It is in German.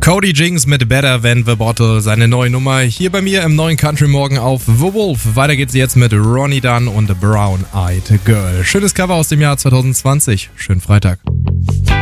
Cody Jinks mit Better Than the Bottle, seine neue Nummer hier bei mir im neuen Country Morgen auf The Wolf. Weiter geht's jetzt mit Ronnie Dunn und Brown Eyed Girl. Schönes Cover aus dem Jahr 2020. Schönen Freitag.